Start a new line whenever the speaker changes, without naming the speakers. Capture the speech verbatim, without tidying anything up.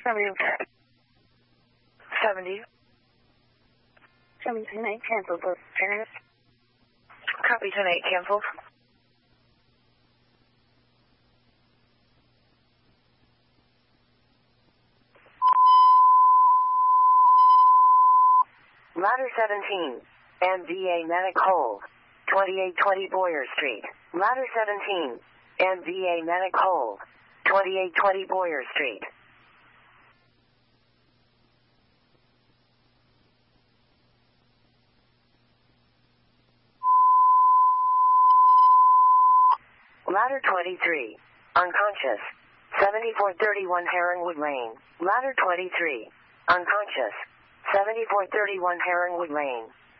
seventy.
seventy.
Copy ten eight, cancel for Paris.
Copy ten eight, canceled. Ladder seventeen, M V A Medic Hold, twenty-eight twenty Boyer Street. Ladder seventeen, M V A Medic Hold, twenty-eight twenty Boyer Street. Ladder twenty-three, unconscious, seventy-four thirty-one Herringwood Lane. Ladder twenty-three, unconscious, seventy-four thirty-one Herringwood Lane.